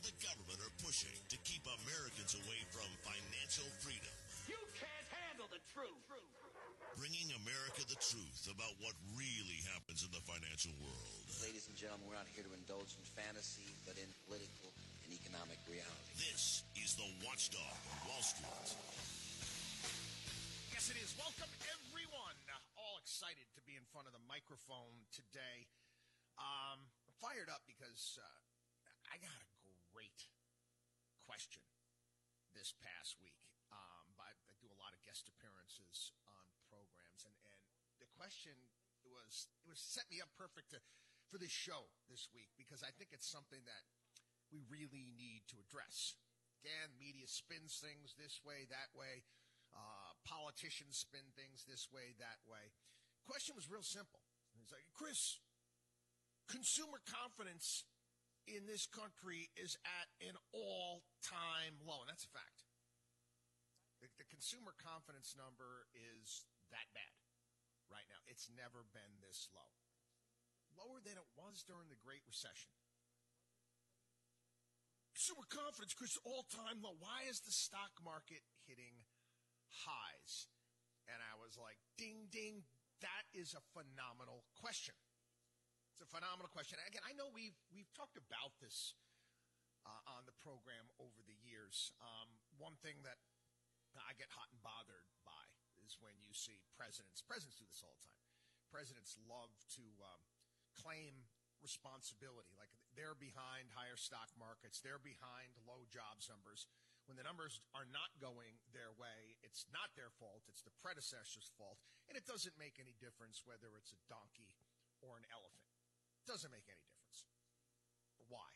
the government are pushing to keep Americans away from financial freedom. You can't handle the truth. Bringing America the truth about what really happens in the financial world. Ladies and gentlemen, we're not here to indulge in fantasy, but in political and economic reality. This is the Watchdog of Wall Street. Yes, it is. Welcome, everyone. All excited to be in front of the microphone today. I'm fired up because I got a great question this past week. I do a lot of guest appearances on programs, and the question was set me up perfect for this show this week because I think it's something that we really need to address. Again, media spins things this way, that way. Politicians spin things this way, that way. Question was real simple. It's like, Chris, consumer confidence in this country is at an all-time low, and that's a fact. The consumer confidence number is that bad right now. It's never been this low. Lower than it was during the Great Recession. Consumer confidence, Chris, all-time low. Why is the stock market hitting highs? And I was like, ding, ding, that is a phenomenal question. It's a phenomenal question. And again, I know we've talked about this on the program over the years. One thing that I get hot and bothered by is when you see presidents do this all the time. Presidents love to claim responsibility, like they're behind higher stock markets, they're behind low jobs numbers. When the numbers are not going their way, it's not their fault, it's the predecessor's fault, and it doesn't make any difference whether it's a donkey or an elephant. It doesn't make any difference. Why?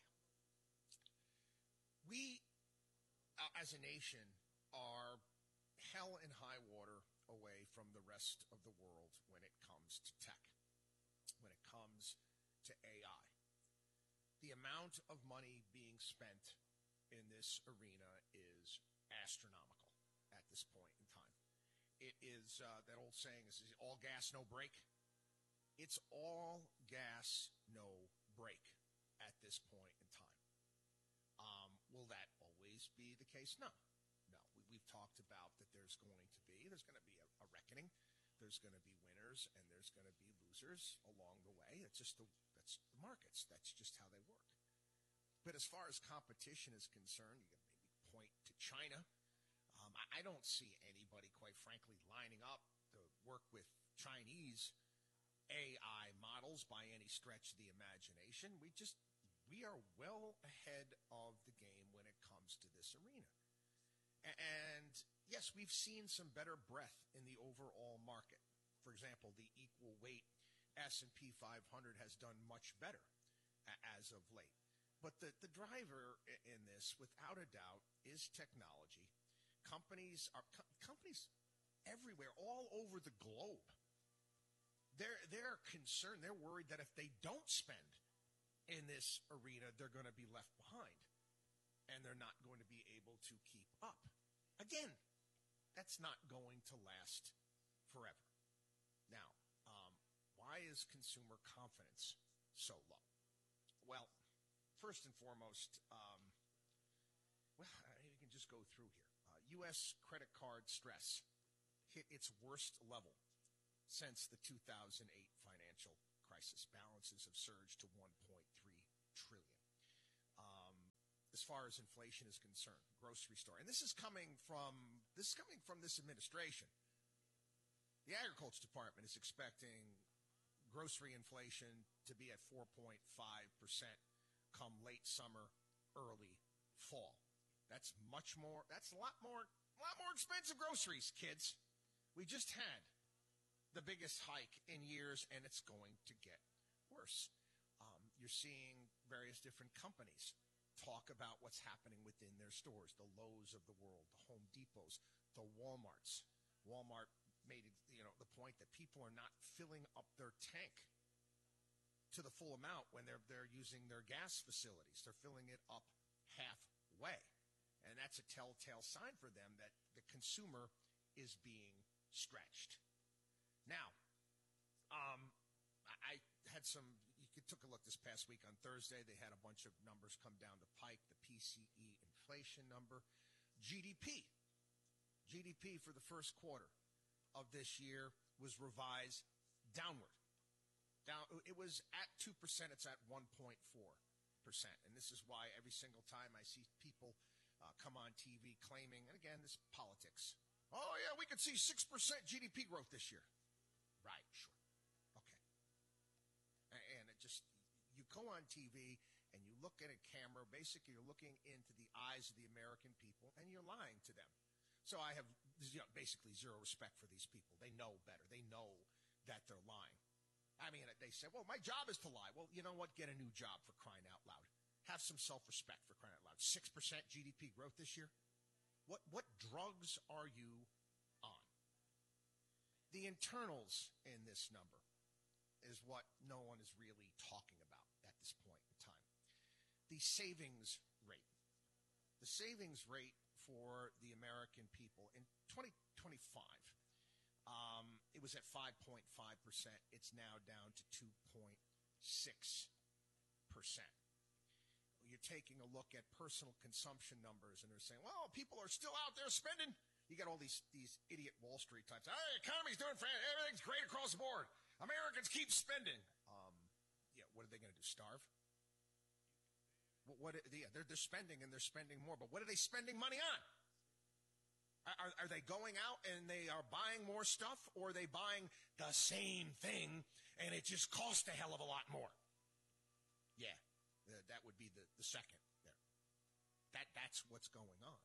We, as a nation, are hell and high water away from the rest of the world when it comes to tech, when it comes to AI. The amount of money being spent in this arena is astronomical at this point in time. It is, that old saying is all gas, no brake. It's all gas, no brake at this point in time. Will that always be the case? No. We've talked about that there's going to be a reckoning. There's going to be winners and there's going to be losers along the way. That's the markets. That's just how they work. But as far as competition is concerned, you can maybe point to China. I don't see anybody, quite frankly, lining up to work with Chinese AI models by any stretch of the imagination. We are well ahead of the game when it comes to this arena. And yes, we've seen some better breadth in the overall market. For example, the equal weight S&P 500 has done much better as of late. But the driver in this, without a doubt, is technology. Companies everywhere, all over the globe, they're concerned. They're worried that if they don't spend in this arena, they're going to be left behind, and they're not going to be able to keep up. Again, that's not going to last forever. Now, why is consumer confidence so low? Well, first and foremost, you can just go through here. U.S. credit card stress hit its worst level since the 2008 financial crisis. Balances have surged to $1.3 trillion. As far as inflation is concerned, grocery store, and this is coming from this administration. The Agriculture Department is expecting grocery inflation to be at 4.5% come late summer, early fall. That's much more. That's a lot more expensive groceries, kids. We just had the biggest hike in years, and it's going to get worse. You're seeing various different companies talk about what's happening within their stores, the Lowe's of the world, the Home Depots, the Walmarts. Walmart made the point that people are not filling up their tank to the full amount when they're using their gas facilities. They're filling it up halfway. And that's a telltale sign for them that the consumer is being stretched. Now, I had some, you took a look this past week on Thursday. They had a bunch of numbers come down the pike, the PCE inflation number, GDP. GDP for the first quarter of this year was revised downward. It was at 2%. It's at 1.4%. And this is why every single time I see people come on TV claiming, and again, this is politics. Oh, yeah, we could see 6% GDP growth this year. Right, sure. Okay. And it just, you go on TV and you look at a camera, basically you're looking into the eyes of the American people and you're lying to them. So I have basically zero respect for these people. They know better. They know that they're lying. I mean, they say, well, my job is to lie. Well, you know what? Get a new job, for crying out loud. Have some self-respect, for crying out loud. 6% GDP growth this year? What drugs are you on? The internals in this number is what no one is really talking about at this point in time. The savings rate. The savings rate for the American people in 2025, it was at 5.5%. It's now down to 2.6%. You're taking a look at personal consumption numbers, and they're saying, well, people are still out there spending. You got all these idiot Wall Street types. Hey, economy's doing fine. Everything's great across the board. Americans keep spending. What are they going to do, starve? They're spending, and they're spending more. But what are they spending money on? Are they going out and they are buying more stuff, or are they buying the same thing and it just costs a hell of a lot more? Yeah, that would be the second there. That's what's going on.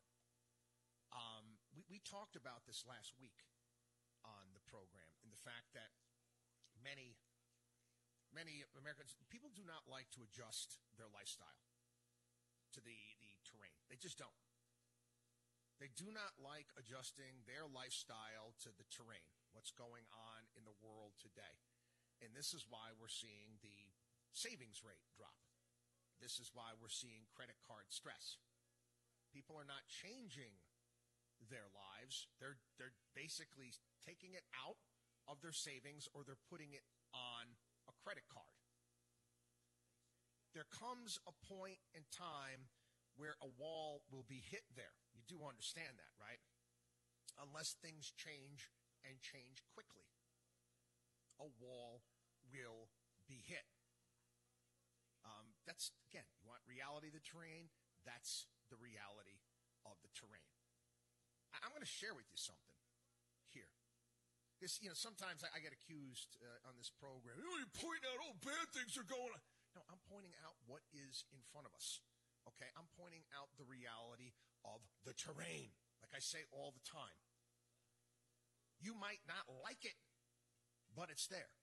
We talked about this last week on the program, and the fact that many Americans, people do not like to adjust their lifestyle to the terrain. They just don't. They do not like adjusting their lifestyle to the terrain, what's going on in the world today. And this is why we're seeing the savings rate drop. This is why we're seeing credit card stress. People are not changing their lives. They're basically taking it out of their savings, or they're putting it on a credit card. There comes a point in time where a wall will be hit there. You do understand that, right? Unless things change and change quickly, a wall will be hit. That's, again, you want reality of the terrain? That's the reality of the terrain. I'm going to share with you something here. This, sometimes I get accused on this program, you're pointing out all bad things are going on. No, I'm pointing out what is in front of us. Okay, I'm pointing out the reality of the terrain, like I say all the time. You might not like it, but it's there.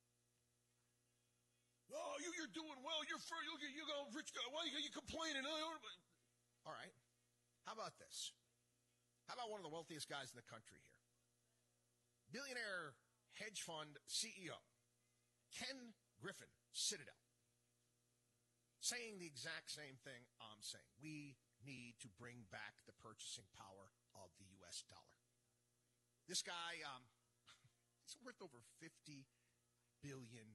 Oh, you're doing well. You're rich guy. Why are you complaining? All right. How about this? How about one of the wealthiest guys in the country here? Billionaire hedge fund CEO, Ken Griffin, Citadel, saying the exact same thing I'm saying. We need to bring back the purchasing power of the U.S. dollar. This guy, he's worth over $50 billion.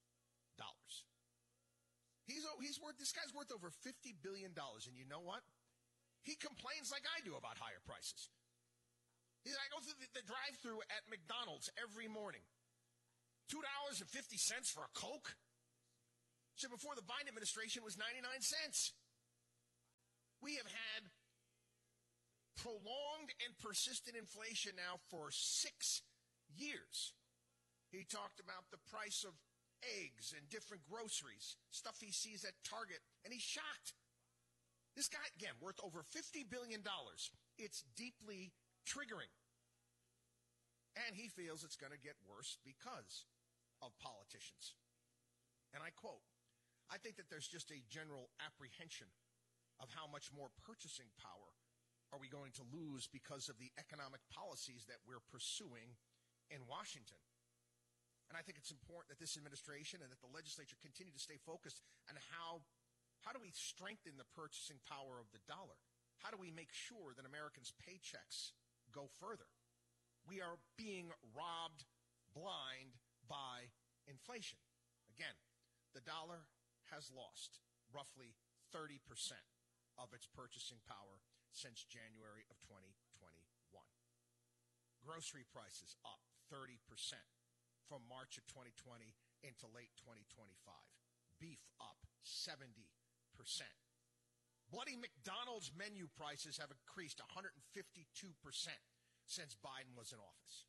This guy's worth over $50 billion, and you know what? He complains like I do about higher prices. I go through the drive-thru at McDonald's every morning. $2.50 for a Coke? So before the Biden administration was 99 cents. We have had prolonged and persistent inflation now for 6 years. He talked about the price of eggs and different groceries, stuff he sees at Target, and he's shocked. This guy, again, worth over $50 billion. It's deeply triggering. And he feels it's going to get worse because of politicians. And I quote, I think that there's just a general apprehension of how much more purchasing power are we going to lose because of the economic policies that we're pursuing in Washington. And I think it's important that this administration and that the legislature continue to stay focused on how do we strengthen the purchasing power of the dollar? How do we make sure that Americans' paychecks go further? We are being robbed blind by inflation. Again, the dollar has lost roughly 30% of its purchasing power since January of 2021. Grocery prices up 30% from March of 2020 into late 2025. Beef up 70%. Bloody McDonald's menu prices have increased 152% since Biden was in office.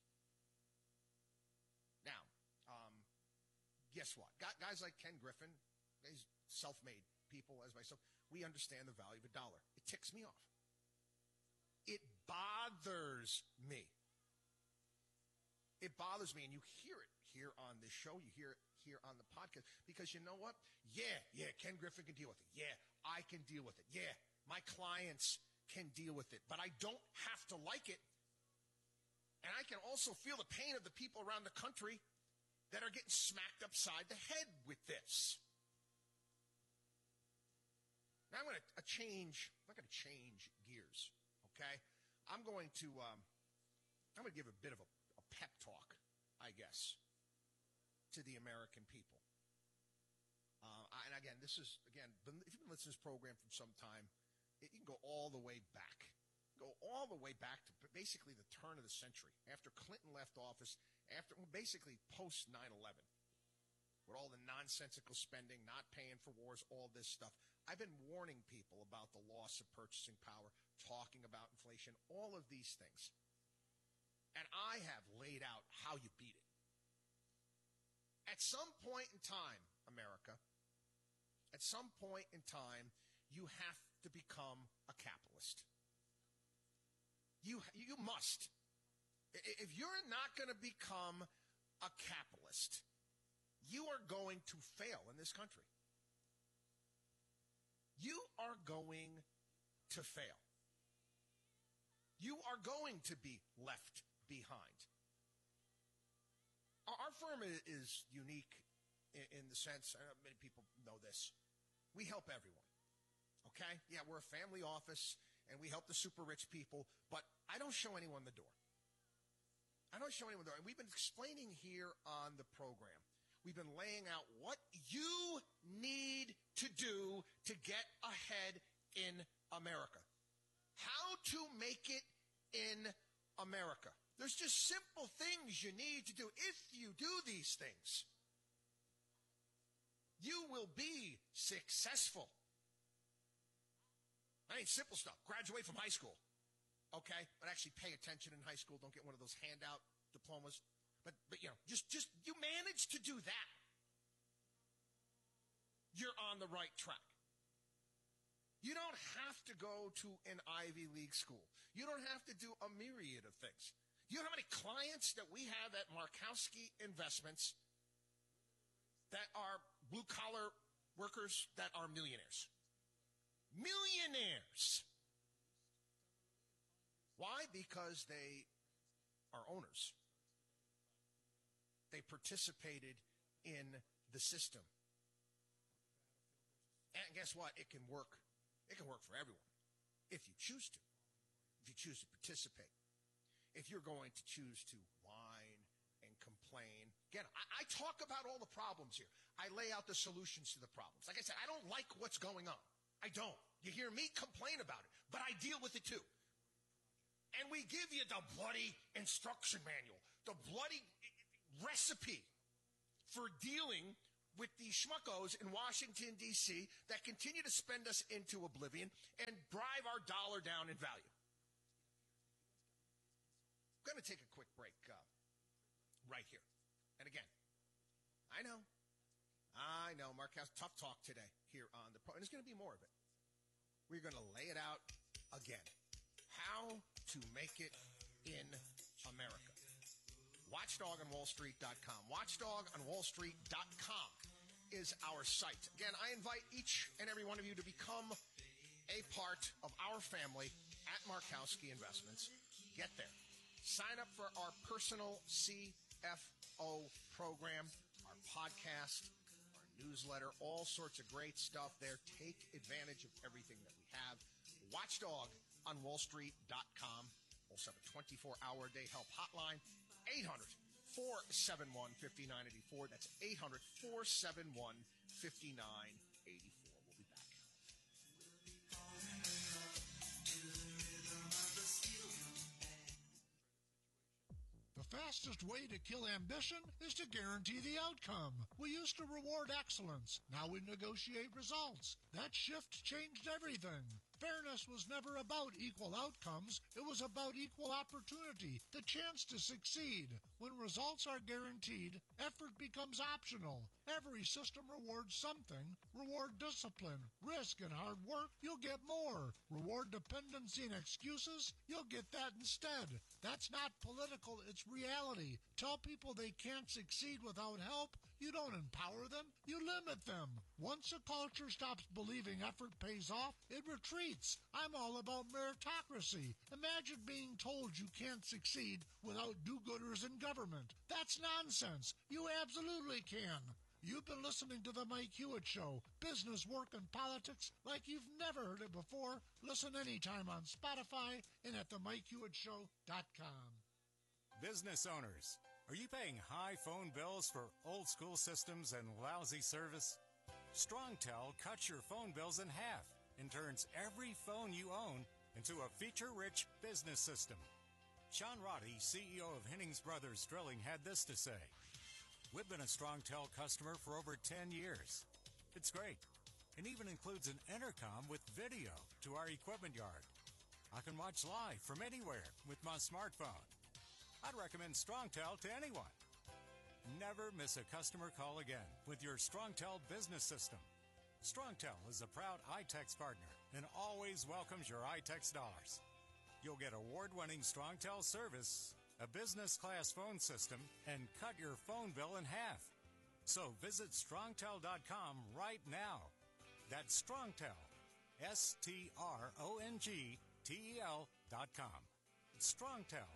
Now, guess what? Guys like Ken Griffin, these self-made people as myself, we understand the value of a dollar. It ticks me off. It bothers me. It bothers me, and you hear it here on this show. You hear it here on the podcast, because you know what? Yeah, Ken Griffin can deal with it. Yeah, I can deal with it. Yeah, my clients can deal with it, but I don't have to like it. And I can also feel the pain of the people around the country that are getting smacked upside the head with this. Now I'm going to change gears, okay? I'm going to give a bit of a pep talk, I guess, to the American people. And again, if you've been listening to this program for some time, you can go all the way back. Go all the way back to basically the turn of the century, after Clinton left office, basically post 9/11, with all the nonsensical spending, not paying for wars, all this stuff. I've been warning people about the loss of purchasing power, talking about inflation, all of these things. And I have laid out how you beat it. At some point in time, America, at some point in time, you have to become a capitalist. You must. If you're not going to become a capitalist, you are going to fail in this country. You are going to fail. You are going to be left behind. Our firm is unique in the sense, many people know this, we help everyone. Okay? Yeah, we're a family office, and we help the super rich people, but I don't show anyone the door. I don't show anyone the door. And we've been explaining here on the program, we've been laying out what you need to do to get ahead in America. How to make it in America. There's just simple things you need to do. If you do these things, you will be successful. I mean, simple stuff. Graduate from high school. Okay? But actually pay attention in high school. Don't get one of those handout diplomas. But you know, just you manage to do that, you're on the right track. You don't have to go to an Ivy League school. You don't have to do a myriad of things. You know how many clients that we have at Markowski Investments that are blue-collar workers that are millionaires? Millionaires. Why? Because they are owners. They participated in the system. And guess what? It can work. It can work for everyone if you choose to. If you choose to participate. If you're going to choose to whine and complain. Again, I talk about all the problems here. I lay out the solutions to the problems. Like I said, I don't like what's going on. I don't. You hear me complain about it, but I deal with it too. And we give you the bloody instruction manual, the bloody recipe for dealing with these schmuckos in Washington, D.C. that continue to spend us into oblivion and drive our dollar down in value. I'm going to take a quick break right here. And again, I know, Mark has tough talk today here on the pro, and there's going to be more of it. We're going to lay it out again. How to make it in America. WatchDogOnWallStreet.com. WatchDogOnWallStreet.com is our site. Again, I invite each and every one of you to become a part of our family at Markowski Investments. Get there. Sign up for our personal CFO program, our podcast, our newsletter, all sorts of great stuff there. Take advantage of everything that we have. WatchDogOnWallStreet.com. Also have a 24-hour-a-day help hotline. 800-471-5984. That's 5984. We'll be back. The fastest way to kill ambition is to guarantee the outcome. We used to reward excellence. Now we negotiate results. That shift changed everything. Fairness was never about equal outcomes. It was about equal opportunity, the chance to succeed. When results are guaranteed, effort becomes optional. Every system rewards something. Reward discipline, risk, and hard work, you'll get more. Reward dependency and excuses, you'll get that instead. That's not political, it's reality. Tell people they can't succeed without help, you don't empower them, you limit them. Once a culture stops believing effort pays off, it retreats. I'm all about meritocracy. Imagine being told you can't succeed without do-gooders in government. That's nonsense. You absolutely can. You've been listening to The Mike Hewitt Show. Business, work, and politics like you've never heard it before. Listen anytime on Spotify and at themikehewittShow.com. Business owners, are you paying high phone bills for old school systems and lousy service? StrongTel cuts your phone bills in half and turns every phone you own into a feature-rich business system. Sean Roddy, CEO of Hennings Brothers Drilling, had this to say. We've been a StrongTel customer for over 10 years. It's great. It even includes an intercom with video to our equipment yard. I can watch live from anywhere with my smartphone. I'd recommend StrongTel to anyone. Never miss a customer call again with your StrongTel business system. StrongTel is a proud iTex partner and always welcomes your iTex dollars. You'll get award-winning StrongTel service, a business-class phone system, and cut your phone bill in half. So visit StrongTel.com right now. That's StrongTel, StrongTel.com. StrongTel.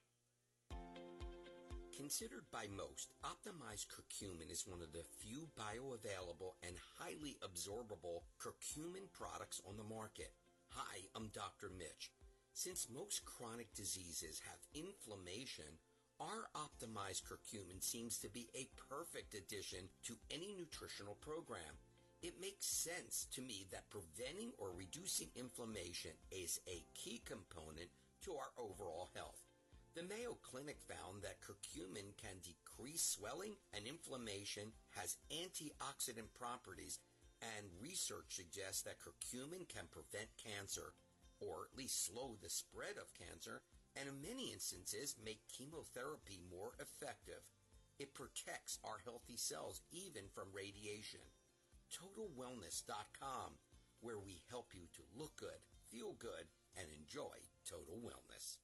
Considered by most, optimized curcumin is one of the few bioavailable and highly absorbable curcumin products on the market. Hi, I'm Dr. Mitch. Since most chronic diseases have inflammation, our optimized curcumin seems to be a perfect addition to any nutritional program. It makes sense to me that preventing or reducing inflammation is a key component to our overall health. The Mayo Clinic found that curcumin can decrease swelling and inflammation, has antioxidant properties, and research suggests that curcumin can prevent cancer, or at least slow the spread of cancer, and in many instances make chemotherapy more effective. It protects our healthy cells even from radiation. TotalWellness.com, where we help you to look good, feel good, and enjoy total wellness.